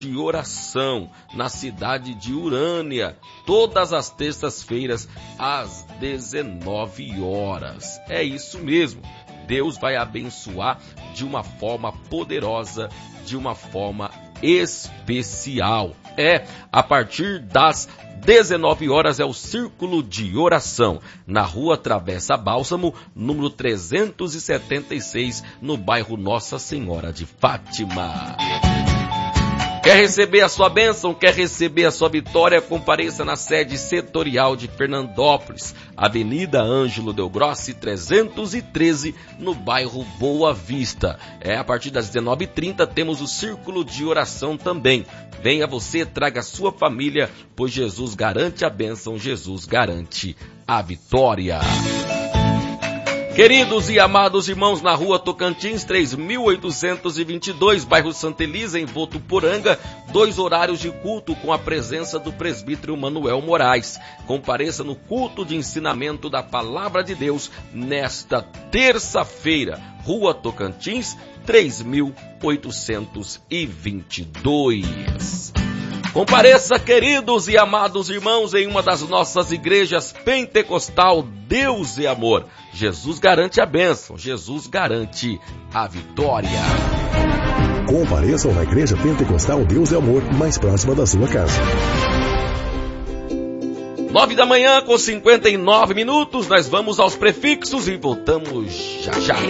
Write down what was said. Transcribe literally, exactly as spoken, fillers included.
de oração na cidade de Urânia, todas as terças-feiras às dezenove horas. É isso mesmo. Deus vai abençoar de uma forma poderosa, de uma forma especial. É, a partir das dezenove horas é o Círculo de Oração, na rua Travessa Bálsamo, número trezentos e setenta e seis, no bairro Nossa Senhora de Fátima. Quer receber a sua bênção? Quer receber a sua vitória? Compareça na sede setorial de Fernandópolis, Avenida Ângelo Del Grossi, trezentos e treze, no bairro Boa Vista. É, a partir das dezenove e trinta temos o Círculo de Oração também. Venha você, traga a sua família, pois Jesus garante a bênção, Jesus garante a vitória. Queridos e amados irmãos, na rua Tocantins, três mil oitocentos e vinte e dois, bairro Santa Elisa, em Votuporanga, dois horários de culto com a presença do presbítero Manuel Moraes. Compareça no culto de ensinamento da Palavra de Deus nesta terça-feira, rua Tocantins, três mil oitocentos e vinte e dois. Compareça, queridos e amados irmãos, em uma das nossas igrejas pentecostal. Deus é amor. Jesus garante a bênção. Jesus garante a vitória. Compareçam na igreja pentecostal Deus é amor, mais próxima da sua casa. Nove da manhã com cinquenta e nove minutos. Nós vamos aos prefixos e voltamos já já.